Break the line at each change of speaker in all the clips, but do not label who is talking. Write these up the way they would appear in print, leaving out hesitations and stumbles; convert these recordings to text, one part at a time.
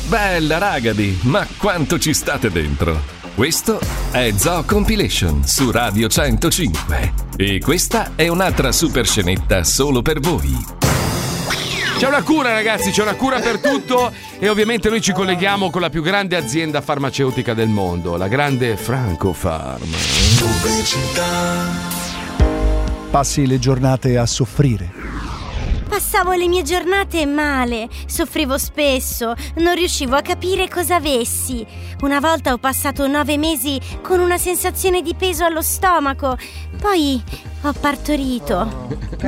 Bella ragazzi, ma quanto ci state dentro? Questo è Zoo Compilation su Radio 105 e questa è un'altra super scenetta solo per voi.
C'è una cura, ragazzi, c'è una cura per tutto e ovviamente noi ci colleghiamo con la più grande azienda farmaceutica del mondo, la grande Francofarm.
Passi le giornate a soffrire.
Passavo le mie giornate male, soffrivo spesso, non riuscivo a capire cosa avessi. Una volta ho passato 9 mesi con una sensazione di peso allo stomaco, poi ho partorito.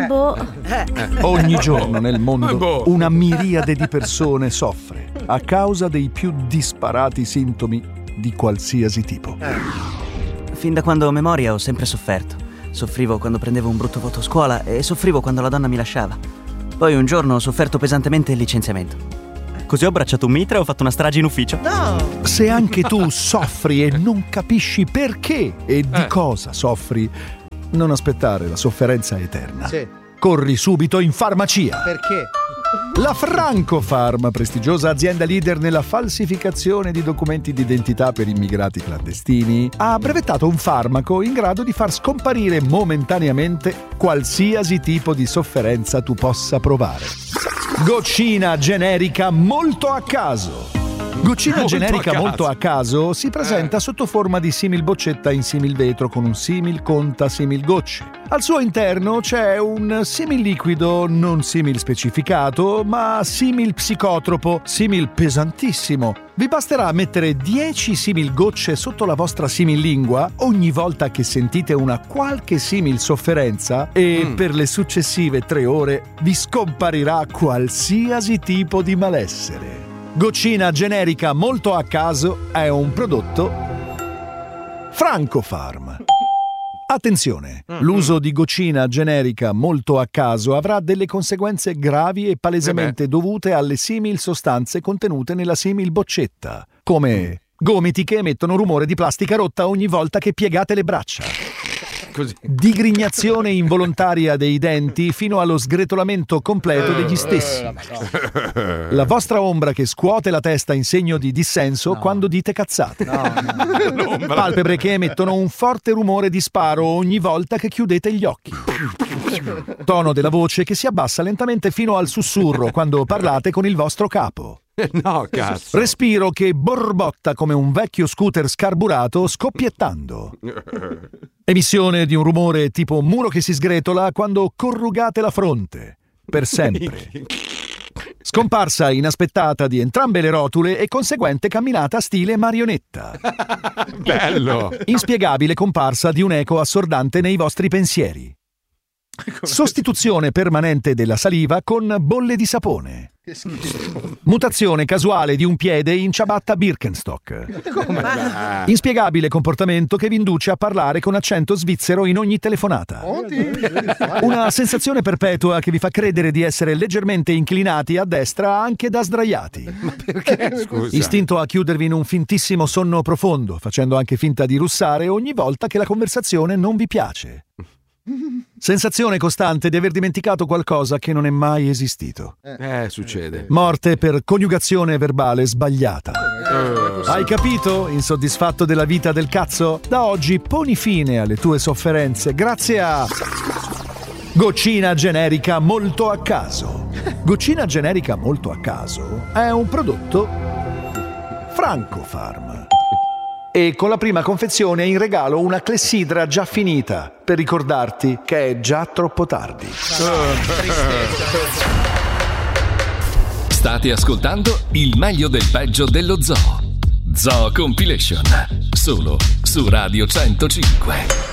Ogni giorno nel mondo una miriade di persone soffre a causa dei più disparati sintomi di qualsiasi tipo.
Fin da quando ho memoria ho sempre sofferto. Soffrivo quando prendevo un brutto voto a scuola e soffrivo quando la donna mi lasciava. Poi un giorno ho sofferto pesantemente il licenziamento. Così ho abbracciato un mitra e ho fatto una strage in ufficio.
No! Se anche tu soffri e non capisci perché e di cosa soffri, non aspettare la sofferenza eterna.
Sì.
Corri subito in farmacia.
Perché?
La Francofarm, prestigiosa azienda leader nella falsificazione di documenti d'identità per immigrati clandestini, ha brevettato un farmaco in grado di far scomparire momentaneamente qualsiasi tipo di sofferenza tu possa provare. Goccina generica molto a caso. Goccina generica molto a caso si presenta sotto forma di simil boccetta in simil vetro con un simil conta simil gocce. Al suo interno c'è un simil liquido non simil specificato, ma simil psicotropo, simil pesantissimo. Vi basterà mettere 10 simil gocce sotto la vostra simil lingua ogni volta che sentite una qualche simil sofferenza e per le successive 3 ore vi scomparirà qualsiasi tipo di malessere. Goccina generica molto a caso è un prodotto Francofarm. Attenzione, l'uso di goccina generica molto a caso avrà delle conseguenze gravi e palesemente dovute alle simil sostanze contenute nella simil boccetta, come gomiti che emettono rumore di plastica rotta ogni volta che piegate le braccia.
Così.
Digrignazione involontaria dei denti fino allo sgretolamento completo degli stessi. La vostra ombra che scuote la testa in segno di dissenso quando dite cazzate. Palpebre che emettono un forte rumore di sparo ogni volta che chiudete gli occhi. Tono della voce che si abbassa lentamente fino al sussurro quando parlate con il vostro capo.
No, cazzo.
Respiro che borbotta come un vecchio scooter scarburato scoppiettando. Emissione di un rumore tipo muro che si sgretola quando corrugate la fronte. Per sempre. Scomparsa inaspettata di entrambe le rotule e conseguente camminata stile marionetta.
Bello.
Inspiegabile comparsa di un eco assordante nei vostri pensieri. Sostituzione permanente della saliva con bolle di sapone. Mutazione casuale di un piede in ciabatta Birkenstock. Inspiegabile comportamento che vi induce a parlare con accento svizzero in ogni telefonata. Una sensazione perpetua che vi fa credere di essere leggermente inclinati a destra anche da sdraiati.
Ma perché? Scusa.
Istinto a chiudervi in un fintissimo sonno profondo, facendo anche finta di russare ogni volta che la conversazione non vi piace. Sensazione costante di aver dimenticato qualcosa che non è mai esistito.
Succede.
Morte per coniugazione verbale sbagliata. Hai capito? Insoddisfatto della vita del cazzo? Da oggi poni fine alle tue sofferenze grazie a Goccina generica molto a caso. Goccina generica molto a caso è un prodotto Francofarm. E con la prima confezione in regalo una clessidra già finita per ricordarti che è già troppo tardi.
State ascoltando il meglio del peggio dello zoo. Zoo Compilation, solo su Radio 105.